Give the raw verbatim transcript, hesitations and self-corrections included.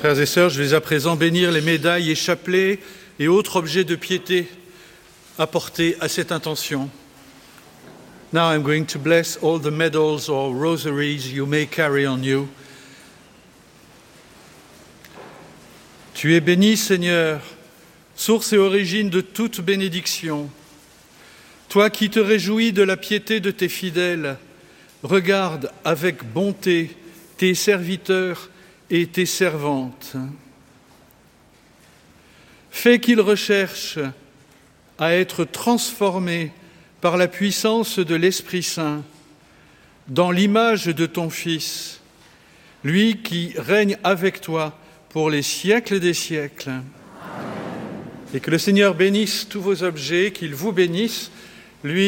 Frères et sœurs, je vais à présent bénir les médailles et chapelets et autres objets de piété apportés à cette intention. Now I'm going to bless all the medals or rosaries you may carry on you. Tu es béni, Seigneur, source et origine de toute bénédiction. Toi qui te réjouis de la piété de tes fidèles, regarde avec bonté tes serviteurs et tes servantes. Fais qu'ils recherchent à être transformés par la puissance de l'Esprit Saint dans l'image de ton Fils, lui qui règne avec toi pour les siècles des siècles. Amen. Et que le Seigneur bénisse tous vos objets, qu'il vous bénisse